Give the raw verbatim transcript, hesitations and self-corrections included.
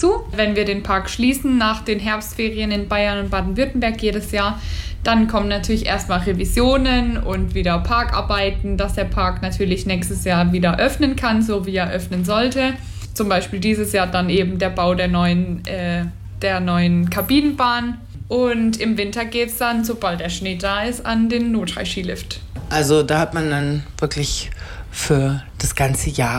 zu. Wenn wir den Park schließen nach den Herbstferien in Bayern und Baden-Württemberg jedes Jahr, dann kommen natürlich erstmal Revisionen und wieder Parkarbeiten, dass der Park natürlich nächstes Jahr wieder öffnen kann, so wie er öffnen sollte. Zum Beispiel dieses Jahr dann eben der Bau der neuen, äh, der neuen Kabinenbahn. Und im Winter geht es dann, sobald der Schnee da ist, an den Notfall-Skilift. Also da hat man dann wirklich für das ganze Jahr